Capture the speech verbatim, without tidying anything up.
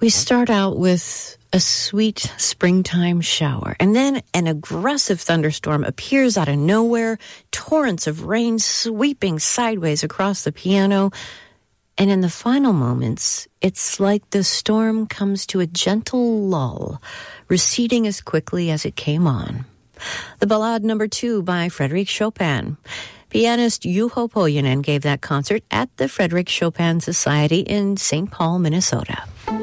We start out with a sweet springtime shower, and then an aggressive thunderstorm appears out of nowhere, torrents of rain sweeping sideways across the piano, and in the final moments, it's like the storm comes to a gentle lull, receding as quickly as it came on. The Ballade Number Two by Frédéric Chopin. Pianist Juho Pohjonen gave that concert at the Frédéric Chopin Society in Saint Paul, Minnesota.